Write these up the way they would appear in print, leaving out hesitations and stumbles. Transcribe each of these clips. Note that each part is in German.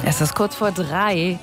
Es ist kurz vor 3.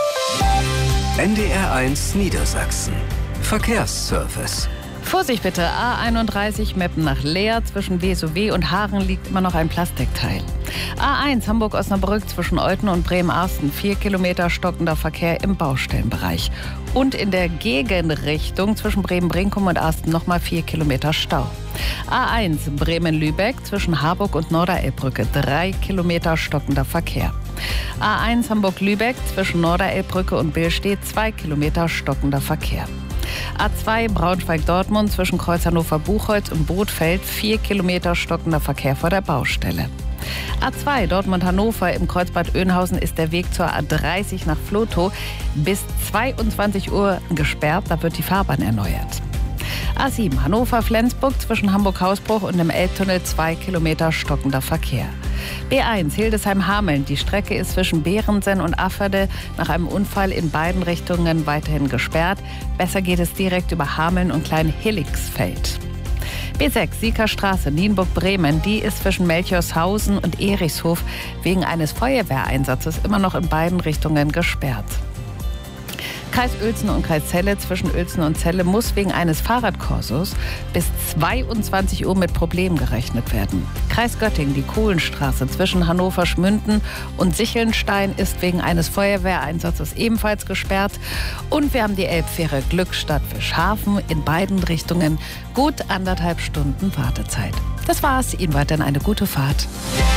NDR1 Niedersachsen. Verkehrsservice. Vorsicht bitte, A31 Meppen nach Leer. Zwischen WSOW und Hagen liegt immer noch ein Plastikteil. A1 Hamburg-Osnabrück zwischen Olten und Bremen-Arsten. 4 Kilometer stockender Verkehr im Baustellenbereich. Und in der Gegenrichtung zwischen Bremen-Brinkum und Arsten nochmal 4 Kilometer Stau. A1 Bremen-Lübeck zwischen Harburg und Norderelbbrücke. 3 Kilometer stockender Verkehr. A1 Hamburg-Lübeck zwischen Norderelbbrücke und Billstedt. 2 Kilometer stockender Verkehr. A2 Braunschweig-Dortmund zwischen Kreuz Hannover-Buchholz und Bothfeld. 4 Kilometer stockender Verkehr vor der Baustelle. A2 Dortmund-Hannover im Kreuzbad Oeynhausen ist der Weg zur A30 nach Vlotho bis 22 Uhr gesperrt. Da wird die Fahrbahn erneuert. A7 Hannover-Flensburg zwischen Hamburg-Hausbruch und dem Elbtunnel. 2 Kilometer stockender Verkehr. B1 Hildesheim-Hameln. Die Strecke ist zwischen Behrensen und Afferde nach einem Unfall in beiden Richtungen weiterhin gesperrt. Besser geht es direkt über Hameln und Klein-Hillixfeld. B6 Siekerstraße, Nienburg-Bremen. Die ist zwischen Melchorshausen und Erichshof wegen eines Feuerwehreinsatzes immer noch in beiden Richtungen gesperrt. Kreis Uelzen und Kreis Celle zwischen Uelzen und Celle muss wegen eines Fahrradkorsos bis 22 Uhr mit Problemen gerechnet werden. Kreis Göttingen, die Kohlenstraße zwischen Hannover-Schmünden und Sichelnstein ist wegen eines Feuerwehreinsatzes ebenfalls gesperrt. Und wir haben die Elbfähre Glückstadt-Fischhafen in beiden Richtungen gut 1,5 Stunden Wartezeit. Das war's. Ihnen weiterhin eine gute Fahrt.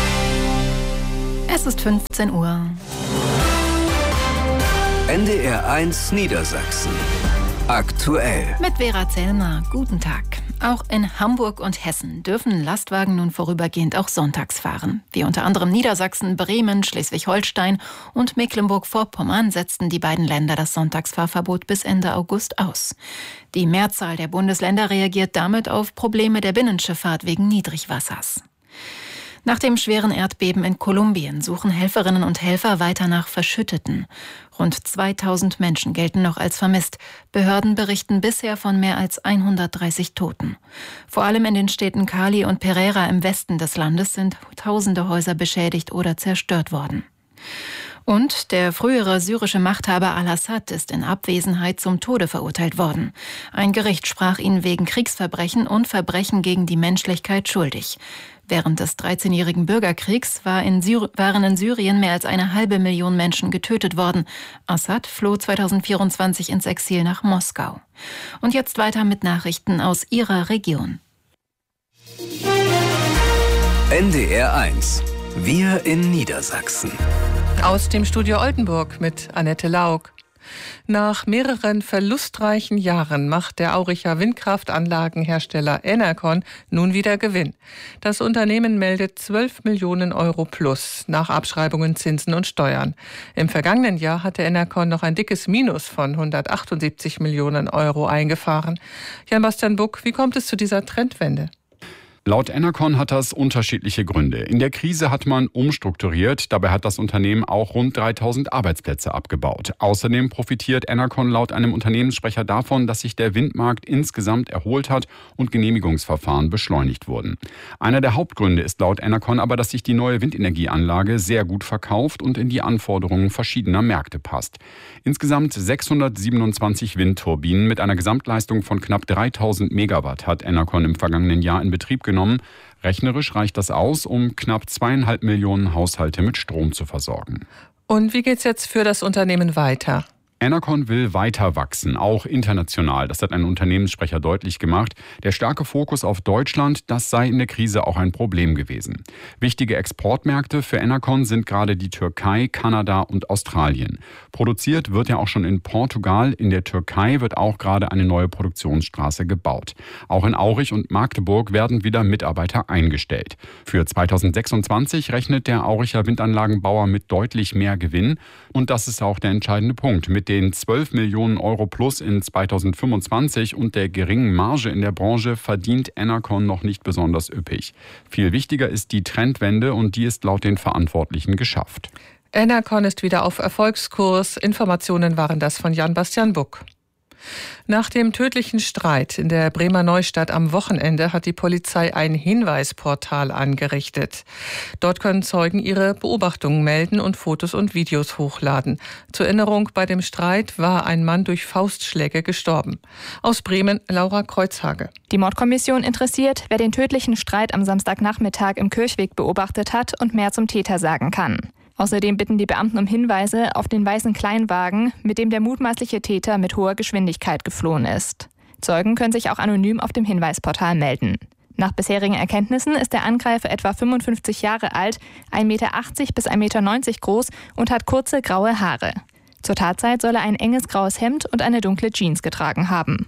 Es ist 15 Uhr. NDR1 Niedersachsen. Aktuell. Mit Vera Zellner. Guten Tag. Auch in Hamburg und Hessen dürfen Lastwagen nun vorübergehend auch sonntags fahren. Wie unter anderem Niedersachsen, Bremen, Schleswig-Holstein und Mecklenburg-Vorpommern setzten die beiden Länder das Sonntagsfahrverbot bis Ende August aus. Die Mehrzahl der Bundesländer reagiert damit auf Probleme der Binnenschifffahrt wegen Niedrigwassers. Nach dem schweren Erdbeben in Kolumbien suchen Helferinnen und Helfer weiter nach Verschütteten. Rund 2000 Menschen gelten noch als vermisst. Behörden berichten bisher von mehr als 130 Toten. Vor allem in den Städten Cali und Pereira im Westen des Landes sind tausende Häuser beschädigt oder zerstört worden. Und der frühere syrische Machthaber al-Assad ist in Abwesenheit zum Tode verurteilt worden. Ein Gericht sprach ihn wegen Kriegsverbrechen und Verbrechen gegen die Menschlichkeit schuldig. Während des 13-jährigen Bürgerkriegs waren in Syrien mehr als 500.000 Menschen getötet worden. Assad floh 2024 ins Exil nach Moskau. Und jetzt weiter mit Nachrichten aus Ihrer Region. NDR1. Wir in Niedersachsen. Aus dem Studio Oldenburg mit Annette Lauk. Nach mehreren verlustreichen Jahren macht der Auricher Windkraftanlagenhersteller Enercon nun wieder Gewinn. Das Unternehmen meldet 12 Millionen Euro plus nach Abschreibungen, Zinsen und Steuern. Im vergangenen Jahr hatte Enercon noch ein dickes Minus von 178 Millionen Euro eingefahren. Jan-Bastian Buck, wie kommt es zu dieser Trendwende? Laut Enercon hat das unterschiedliche Gründe. In der Krise hat man umstrukturiert. Dabei hat das Unternehmen auch rund 3000 Arbeitsplätze abgebaut. Außerdem profitiert Enercon laut einem Unternehmenssprecher davon, dass sich der Windmarkt insgesamt erholt hat und Genehmigungsverfahren beschleunigt wurden. Einer der Hauptgründe ist laut Enercon aber, dass sich die neue Windenergieanlage sehr gut verkauft und in die Anforderungen verschiedener Märkte passt. Insgesamt 627 Windturbinen mit einer Gesamtleistung von knapp 3000 Megawatt hat Enercon im vergangenen Jahr in Betrieb genommen. Rechnerisch reicht das aus, um knapp 2,5 Millionen Haushalte mit Strom zu versorgen. Und wie geht's jetzt für das Unternehmen weiter? Enercon will weiter wachsen, auch international. Das hat ein Unternehmenssprecher deutlich gemacht. Der starke Fokus auf Deutschland, das sei in der Krise auch ein Problem gewesen. Wichtige Exportmärkte für Enercon sind gerade die Türkei, Kanada und Australien. Produziert wird ja auch schon in Portugal. In der Türkei wird auch gerade eine neue Produktionsstraße gebaut. Auch in Aurich und Magdeburg werden wieder Mitarbeiter eingestellt. Für 2026 rechnet der Auricher Windanlagenbauer mit deutlich mehr Gewinn. Und das ist auch der entscheidende Punkt. Mit den 12 Millionen Euro plus in 2025 und der geringen Marge in der Branche verdient Enercon noch nicht besonders üppig. Viel wichtiger ist die Trendwende und die ist laut den Verantwortlichen geschafft. Enercon ist wieder auf Erfolgskurs. Informationen waren das von Jan-Bastian Buck. Nach dem tödlichen Streit in der Bremer Neustadt am Wochenende hat die Polizei ein Hinweisportal angerichtet. Dort können Zeugen ihre Beobachtungen melden und Fotos und Videos hochladen. Zur Erinnerung, bei dem Streit war ein Mann durch Faustschläge gestorben. Aus Bremen, Laura Kreuzhage. Die Mordkommission interessiert, wer den tödlichen Streit am Samstagnachmittag im Kirchweg beobachtet hat und mehr zum Täter sagen kann. Außerdem bitten die Beamten um Hinweise auf den weißen Kleinwagen, mit dem der mutmaßliche Täter mit hoher Geschwindigkeit geflohen ist. Zeugen können sich auch anonym auf dem Hinweisportal melden. Nach bisherigen Erkenntnissen ist der Angreifer etwa 55 Jahre alt, 1,80 Meter bis 1,90 Meter groß und hat kurze graue Haare. Zur Tatzeit soll er ein enges graues Hemd und eine dunkle Jeans getragen haben.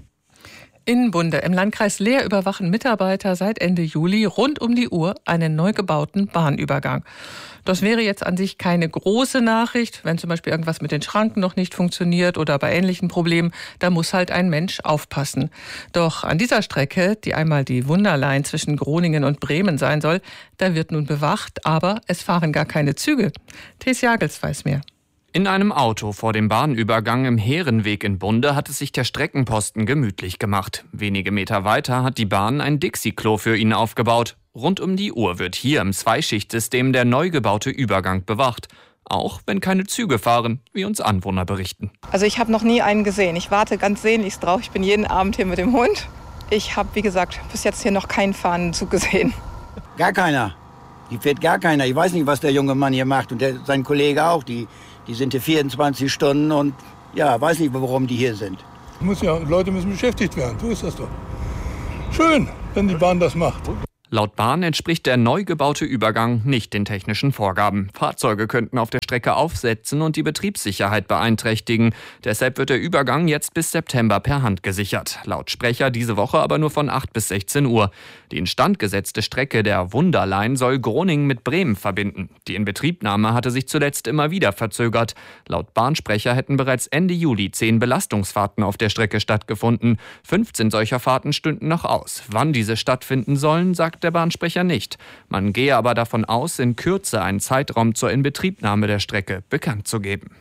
In Bunde im Landkreis Leer überwachen Mitarbeiter seit Ende Juli rund um die Uhr einen neu gebauten Bahnübergang. Das wäre jetzt an sich keine große Nachricht, wenn zum Beispiel irgendwas mit den Schranken noch nicht funktioniert oder bei ähnlichen Problemen, da muss halt ein Mensch aufpassen. Doch an dieser Strecke, die einmal die Wunderline zwischen Groningen und Bremen sein soll, da wird nun bewacht, aber es fahren gar keine Züge. Thes Jagels weiß mehr. In einem Auto vor dem Bahnübergang im Heerenweg in Bunde hat es sich der Streckenposten gemütlich gemacht. Wenige Meter weiter hat die Bahn ein Dixie-Klo für ihn aufgebaut. Rund um die Uhr wird hier im Zweischichtsystem der neu gebaute Übergang bewacht. Auch wenn keine Züge fahren, wie uns Anwohner berichten. Also ich habe noch nie einen gesehen. Ich warte ganz sehnlichst drauf. Ich bin jeden Abend hier mit dem Hund. Ich habe, wie gesagt, bis jetzt hier noch keinen fahrenden Zug gesehen. Gar keiner. Hier fährt gar keiner. Ich weiß nicht, was der junge Mann hier macht und sein Kollege auch. Die sind hier 24 Stunden und ja, weiß nicht, warum die hier sind. Leute müssen beschäftigt werden, so ist das doch. Schön, wenn die Bahn das macht. Laut Bahn entspricht der neu gebaute Übergang nicht den technischen Vorgaben. Fahrzeuge könnten auf der Strecke aufsetzen und die Betriebssicherheit beeinträchtigen. Deshalb wird der Übergang jetzt bis September per Hand gesichert. Laut Sprecher diese Woche aber nur von 8 bis 16 Uhr. Die instand gesetzte Strecke der Wunderline soll Groningen mit Bremen verbinden. Die Inbetriebnahme hatte sich zuletzt immer wieder verzögert. Laut Bahnsprecher hätten bereits Ende Juli 10 Belastungsfahrten auf der Strecke stattgefunden. 15 solcher Fahrten stünden noch aus. Wann diese stattfinden sollen, sagt der Bahnsprecher nicht. Man gehe aber davon aus, in Kürze einen Zeitraum zur Inbetriebnahme der Strecke bekannt zu geben.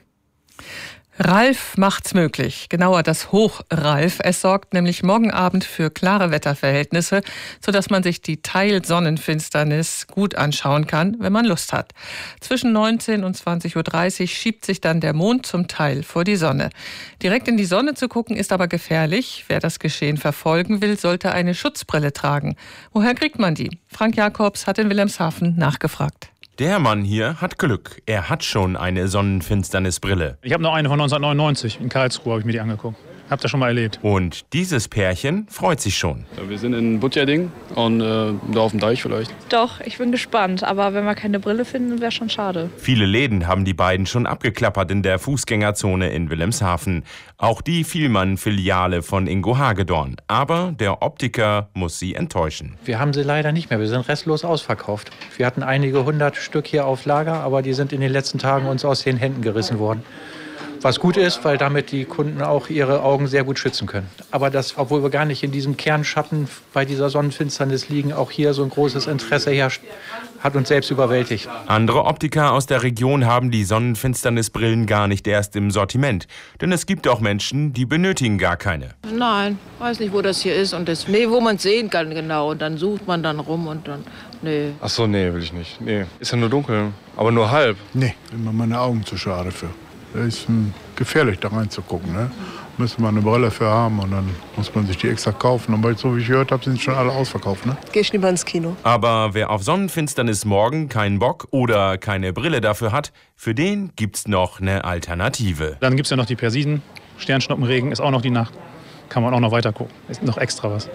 Ralf macht's möglich. Genauer das Hochralf. Es sorgt nämlich morgen Abend für klare Wetterverhältnisse, sodass man sich die Teilsonnenfinsternis gut anschauen kann, wenn man Lust hat. Zwischen 19 und 20.30 Uhr schiebt sich dann der Mond zum Teil vor die Sonne. Direkt in die Sonne zu gucken ist aber gefährlich. Wer das Geschehen verfolgen will, sollte eine Schutzbrille tragen. Woher kriegt man die? Frank Jakobs hat in Wilhelmshaven nachgefragt. Der Mann hier hat Glück. Er hat schon eine Sonnenfinsternisbrille. Ich habe noch eine von 1999. In Karlsruhe habe ich mir die angeguckt. Habt ihr schon mal erlebt. Und dieses Pärchen freut sich schon. Wir sind in Butjerding und da auf dem Deich vielleicht. Doch, ich bin gespannt. Aber wenn wir keine Brille finden, wäre schon schade. Viele Läden haben die beiden schon abgeklappert in der Fußgängerzone in Wilhelmshaven. Auch die Vielmann-Filiale von Ingo Hagedorn. Aber der Optiker muss sie enttäuschen. Wir haben sie leider nicht mehr. Wir sind restlos ausverkauft. Wir hatten einige 100 Stück hier auf Lager, aber die sind in den letzten Tagen uns aus den Händen gerissen worden. Was gut ist, weil damit die Kunden auch ihre Augen sehr gut schützen können. Aber das, obwohl wir gar nicht in diesem Kernschatten bei dieser Sonnenfinsternis liegen, auch hier so ein großes Interesse herrscht, hat uns selbst überwältigt. Andere Optiker aus der Region haben die Sonnenfinsternisbrillen gar nicht erst im Sortiment. Denn es gibt auch Menschen, die benötigen gar keine. Nein, weiß nicht, wo das hier ist. Und wo man es sehen kann genau. Und dann sucht man dann rum und dann, nee. Ach so, nee, will ich nicht. Nee, ist ja nur dunkel, aber nur halb. Nee, immer meine Augen zu schade für. Das ist gefährlich, da reinzugucken. Ne? Müsste man eine Brille für haben und dann muss man sich die extra kaufen. Aber so wie ich gehört habe, sind schon alle ausverkauft. Ne? Geh ich lieber ins Kino. Aber wer auf Sonnenfinsternis morgen keinen Bock oder keine Brille dafür hat, für den gibt's noch eine Alternative. Dann gibt's ja noch die Persiden. Sternschnuppenregen ist auch noch die Nacht. Kann man auch noch weiter gucken. Ist noch extra was.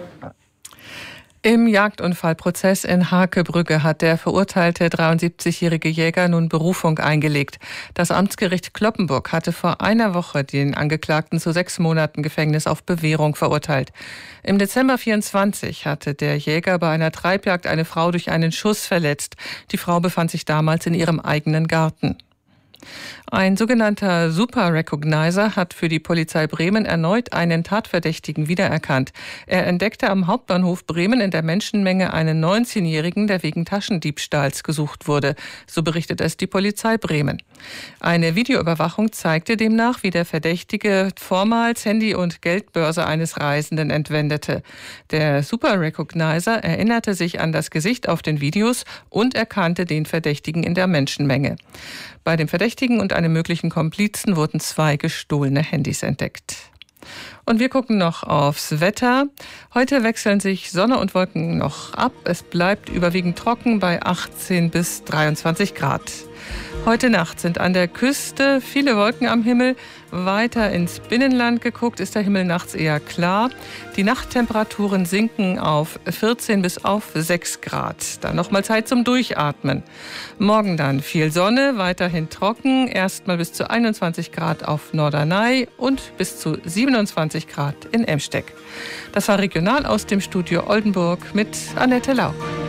Im Jagdunfallprozess in Hakebrücke hat der verurteilte 73-jährige Jäger nun Berufung eingelegt. Das Amtsgericht Cloppenburg hatte vor einer Woche den Angeklagten zu 6 Monaten Gefängnis auf Bewährung verurteilt. Im Dezember 24 hatte der Jäger bei einer Treibjagd eine Frau durch einen Schuss verletzt. Die Frau befand sich damals in ihrem eigenen Garten. Ein sogenannter Super Recognizer hat für die Polizei Bremen erneut einen Tatverdächtigen wiedererkannt. Er entdeckte am Hauptbahnhof Bremen in der Menschenmenge einen 19-Jährigen, der wegen Taschendiebstahls gesucht wurde. So berichtet es die Polizei Bremen. Eine Videoüberwachung zeigte demnach, wie der Verdächtige vormals Handy und Geldbörse eines Reisenden entwendete. Der Super Recognizer erinnerte sich an das Gesicht auf den Videos und erkannte den Verdächtigen in der Menschenmenge. Bei dem Verdächtigen und einem möglichen Komplizen wurden 2 gestohlene Handys entdeckt. Und wir gucken noch aufs Wetter. Heute wechseln sich Sonne und Wolken noch ab. Es bleibt überwiegend trocken bei 18 bis 23 Grad. Heute Nacht sind an der Küste viele Wolken am Himmel. Weiter ins Binnenland geguckt ist der Himmel nachts eher klar. Die Nachttemperaturen sinken auf 14 bis auf 6 Grad. Dann nochmal Zeit zum Durchatmen. Morgen dann viel Sonne, weiterhin trocken. Erstmal bis zu 21 Grad auf Norderney und bis zu 27 Grad in Emsteck. Das war regional aus dem Studio Oldenburg mit Annette Lauck.